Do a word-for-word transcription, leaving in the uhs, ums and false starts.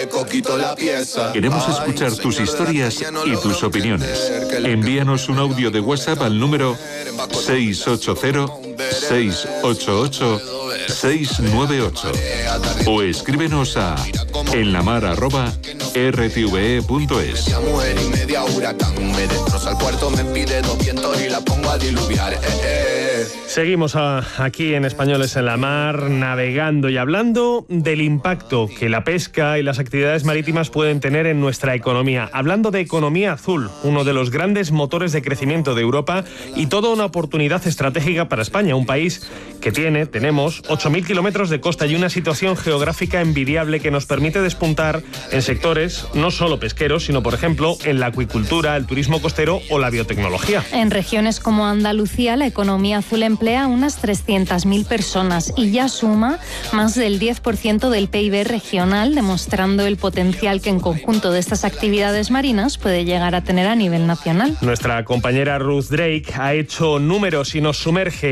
Coquito la pieza. Queremos escuchar tus historias y tus opiniones. Envíanos un audio de WhatsApp al número seis ocho cero, seis ocho ocho, seis nueve ocho o escríbenos a enlamar arroba r t v e punto es. La mujer y media huracán me destroza el puerto, me pide dos vientos y la pongo a diluviar. Eh, eh. Seguimos a, aquí en Españoles en la Mar, navegando y hablando del impacto que la pesca y las actividades marítimas pueden tener en nuestra economía. Hablando de economía azul, uno de los grandes motores de crecimiento de Europa y toda una oportunidad estratégica para España, un país que tiene, tenemos ocho mil kilómetros de costa y una situación geográfica envidiable que nos permite despuntar en sectores no solo pesqueros, sino, por ejemplo, en la acuicultura, el turismo costero o la biotecnología. En regiones como Andalucía, la economía azul emplea a unas trescientas mil personas y ya suma más del diez por ciento del P I B regional, demostrando el potencial que en conjunto de estas actividades marinas puede llegar a tener a nivel nacional. Nuestra compañera Ruth Drake ha hecho números y nos sumerge